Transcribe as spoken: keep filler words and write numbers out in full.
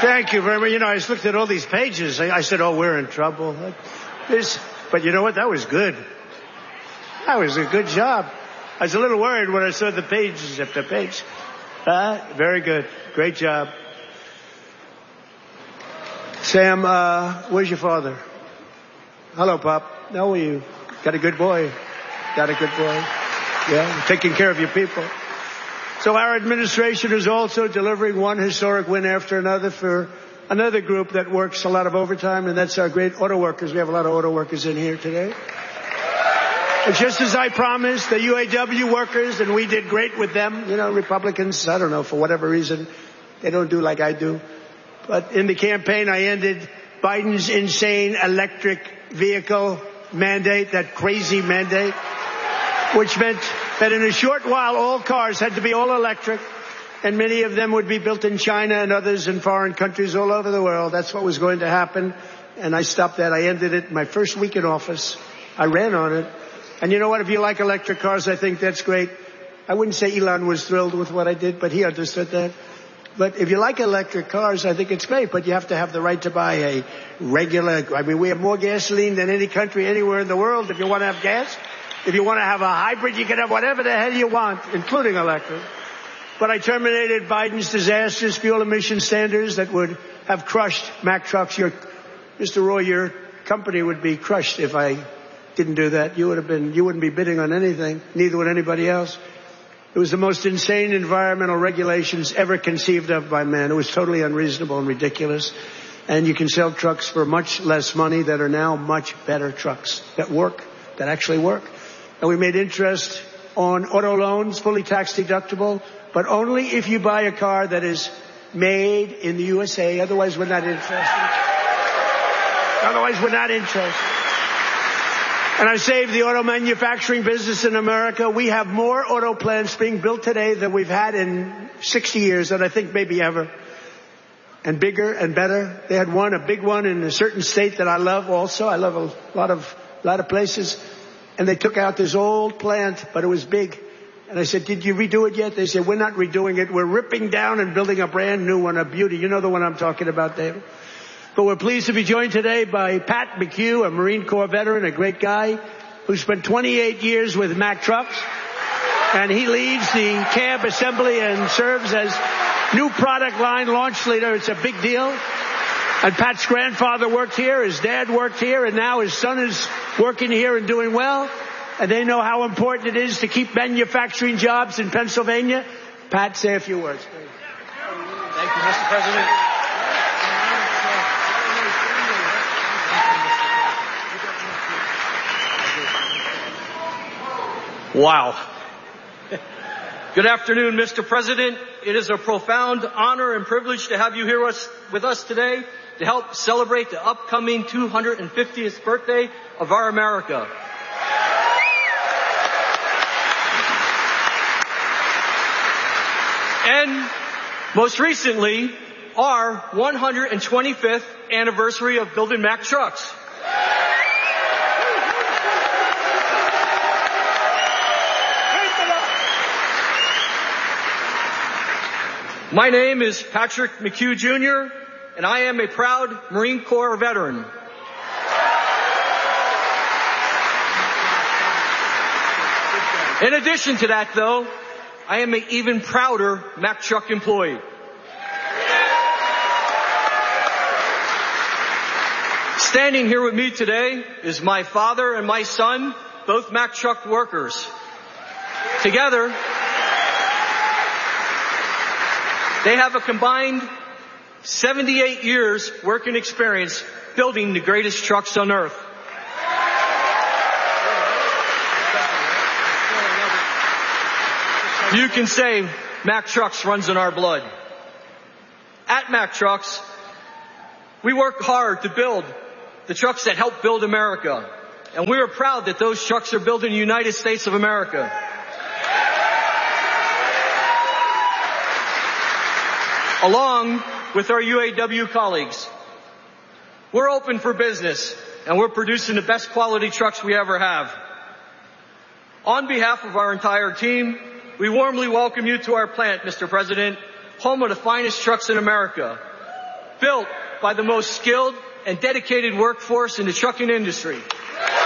Thank you very much. You know, I just looked at all these pages. I, I said, oh, we're in trouble. This, but you know what? That was good. That was a good job. I was a little worried when I saw the pages after page. Uh, very good. Great job. Sam, uh, where's your father? Hello, Pop. How are you? Got a good boy. Got a good boy. Yeah, taking care of your people. So our administration is also delivering one historic win after another for another group that works a lot of overtime, and that's our great auto workers. We have a lot of auto workers in here today. And just as I promised, the U A W workers, and we did great with them. You know, Republicans, I don't know, for whatever reason, they don't do like I do. But in the campaign, I ended Biden's insane electric vehicle mandate, that crazy mandate, which meant that in a short while, all cars had to be all electric, and many of them would be built in China and others in foreign countries all over the world. That's what was going to happen, and I stopped that. I ended it my first week in office. I ran on it. And you know what? If you like electric cars, I think that's great. I wouldn't say Elon was thrilled with what I did, but he understood that. But if you like electric cars, I think it's great, but you have to have the right to buy a regular, I mean, we have more gasoline than any country anywhere in the world if you want to have gas. If you want to have a hybrid, you can have whatever the hell you want, including electric. But I terminated Biden's disastrous fuel emission standards that would have crushed Mack Trucks. Your, Mister Roy, your company would be crushed if I didn't do that. You would have been, you wouldn't be bidding on anything. Neither would anybody else. It was the most insane environmental regulations ever conceived of by man. It was totally unreasonable and ridiculous. And you can sell trucks for much less money that are now much better trucks that work, that actually work. And we made interest on auto loans, fully tax deductible, but only if you buy a car that is made in the U S A. Otherwise, we're not interested. Otherwise, we're not interested. And I saved the auto manufacturing business in America. We have more auto plants being built today than we've had in sixty years, and I think maybe ever. And bigger and better. They had one, a big one in a certain state that I love also. I love a lot of, a lot of places. And they took out this old plant, but it was big. And I said, did you redo it yet? They said, we're not redoing it. We're ripping down and building a brand new one, a beauty. You know the one I'm talking about, David. But we're pleased to be joined today by Pat McHugh, a Marine Corps veteran, a great guy who spent twenty-eight years with Mack Trucks. And he leads the cab assembly and serves as new product line launch leader. It's a big deal. And Pat's grandfather worked here, his dad worked here, and now his son is working here and doing well. And they know how important it is to keep manufacturing jobs in Pennsylvania. Pat, say a few words, please. Thank you, Mister President. Wow. Good afternoon, Mister President. It is a profound honor and privilege to have you here with us today to help celebrate the upcoming two hundred fiftieth birthday of our America. And most recently, our one hundred twenty-fifth anniversary of building Mack Trucks. My name is Patrick McHugh, Junior, and I am a proud Marine Corps veteran. In addition to that, though, I am an even prouder Mack Truck employee. Standing here with me today is my father and my son, both Mack Truck workers. Together, they have a combined seventy-eight years working experience building the greatest trucks on earth. You can say Mack Trucks runs in our blood. At Mack Trucks, we work hard to build the trucks that help build America. And we are proud that those trucks are built in the United States of America. Along with our U A W colleagues. We're open for business, and we're producing the best quality trucks we ever have. On behalf of our entire team, we warmly welcome you to our plant, Mister President, home of the finest trucks in America. built by the most skilled and dedicated workforce in the trucking industry.